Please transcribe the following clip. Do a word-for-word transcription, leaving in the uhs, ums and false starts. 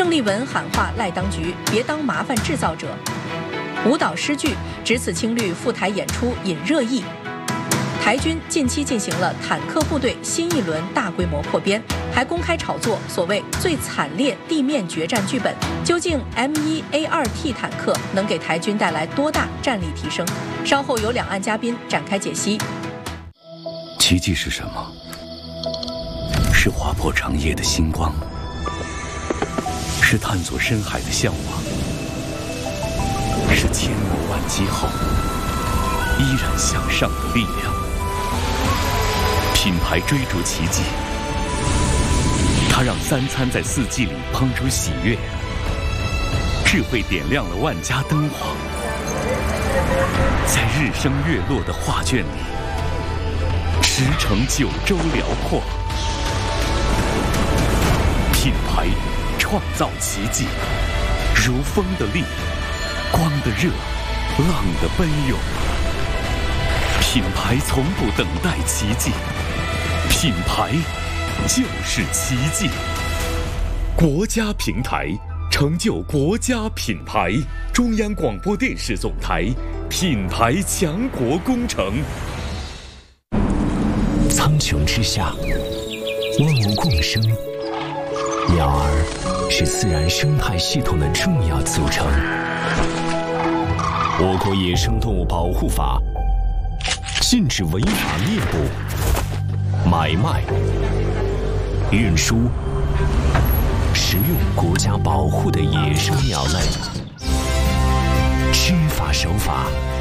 郑丽文喊话赖当局别当麻烦制造者。舞蹈诗句只此青绿赴台演出引热议。台军近期进行了坦克部队新一轮大规模扩编，还公开炒作所谓最惨烈地面决战剧本。究竟 M 一 A 二 T 坦克能给台军带来多大战力提升？稍后由两岸嘉宾展开解析。 奇迹是什么？是划破长夜的星光，是探索深海的向往，是千磨万击后依然向上的力量。品牌追逐奇迹，它让三餐在四季里烹出喜悦，智慧点亮了万家灯火，在日升月落的画卷里，驰骋九州辽阔。品牌创造奇迹，如风的力，光的热，浪的奔涌。品牌从不等待奇迹，品牌就是奇迹。国家平台成就国家品牌，中央广播电视总台品牌强国工程。 苍穹之下，万物共生，鸟儿是自然生态系统的重要组成。我国野生动物保护法禁止违法猎捕、买卖、运输、食用国家保护的野生鸟类，知法守法，